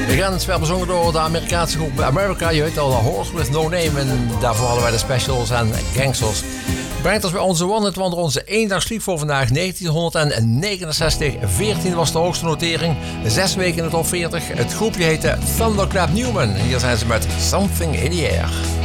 We gaan het spel bezongen door de Amerikaanse groep America. Je weet al, A Horse With No Name. En daarvoor hadden wij de specials en gangsters. Brengt ons bij onze one-hit wonder, onze eendagslied voor vandaag. 1969, 14 was de hoogste notering. 6 weken in de top 40. Het groepje heette Thunderclap Newman. Hier zijn ze met Something in the Air.